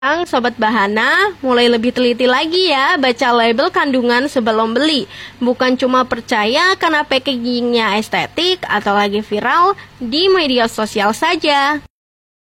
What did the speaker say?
Sobat Bahana, mulai lebih teliti lagi ya baca label kandungan sebelum beli. Bukan cuma percaya karena packagingnya estetik atau lagi viral di media sosial saja.